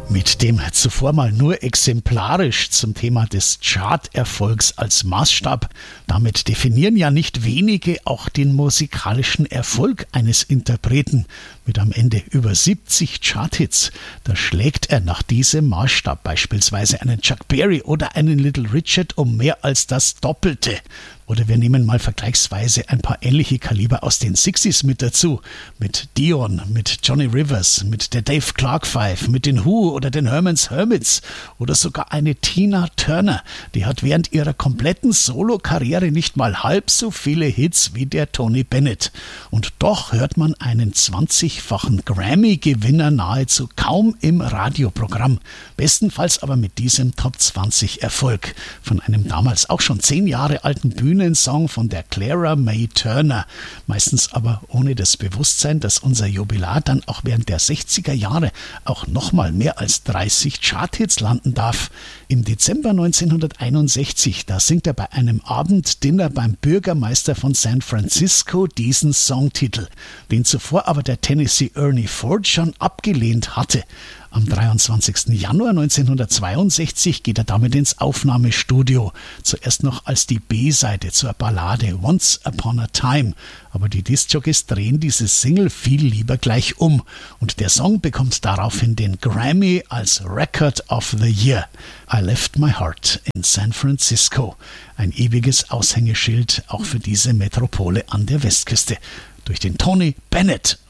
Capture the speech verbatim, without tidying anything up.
Mit dem zuvor mal nur exemplarisch zum Thema des Charterfolgs als Maßstab. Damit definieren ja nicht wenige auch den musikalischen Erfolg eines Interpreten. Mit am Ende über siebzig Charthits. Da schlägt er nach diesem Maßstab beispielsweise einen Chuck Berry oder einen Little Richard um mehr als das Doppelte. Oder wir nehmen mal vergleichsweise ein paar ähnliche Kaliber aus den Sixties mit dazu. Mit Dion, mit Johnny Rivers, mit der Dave Clark Five, mit den Who oder den Herman's Hermits oder sogar eine Tina Turner. Die hat während ihrer kompletten Solo-Karriere nicht mal halb so viele Hits wie der Tony Bennett. Und doch hört man einen zwanzigfachen Grammy-Gewinner nahezu kaum im Radioprogramm. Bestenfalls aber mit diesem Top zwanzig Erfolg von einem damals auch schon zehn Jahre alten Bühnen Song von der Clara May Turner, meistens aber ohne das Bewusstsein, dass unser Jubilar dann auch während der sechziger Jahre auch nochmal mehr als dreißig Charthits landen darf. Im Dezember neunzehnhunderteinundsechzig, da singt er bei einem Abenddinner beim Bürgermeister von San Francisco diesen Songtitel, den zuvor aber der Tennessee Ernie Ford schon abgelehnt hatte. Am dreiundzwanzigsten Januar neunzehnhundertzweiundsechzig geht er damit ins Aufnahmestudio. Zuerst noch als die B-Seite zur Ballade Once Upon a Time. Aber die Diskjockeys drehen diese Single viel lieber gleich um. Und der Song bekommt daraufhin den Grammy als Record of the Year. I Left My Heart in San Francisco. Ein ewiges Aushängeschild auch für diese Metropole an der Westküste. Durch den Tony Bennett.